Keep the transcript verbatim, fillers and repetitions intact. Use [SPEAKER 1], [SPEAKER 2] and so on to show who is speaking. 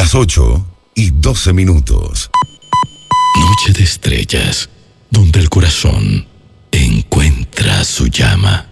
[SPEAKER 1] las ocho y doce minutos.
[SPEAKER 2] Noche de estrellas, donde el corazón encuentra su llama.